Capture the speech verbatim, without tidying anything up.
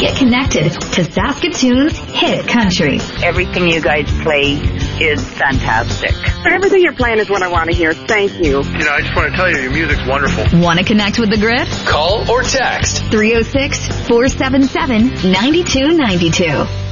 get connected to Saskatoon's hit country. Everything you guys play is fantastic. Everything you're playing is what I want to hear. Thank you. You know, I just want to tell you, your music's wonderful. Want to connect with the Grid? Call or text three oh six, four seven seven, nine two nine two.